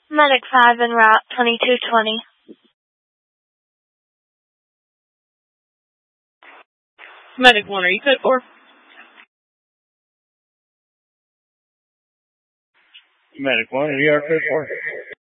Medic 5 en route 2220. Medic 1, are you code 4? Medic 1, are you code 4?